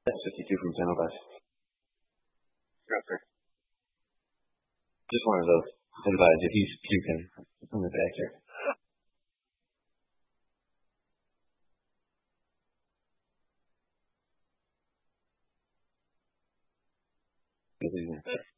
That's 52 from Genova. Yes, sir. Just one of those. Advise if he's puking in the back here. Good evening.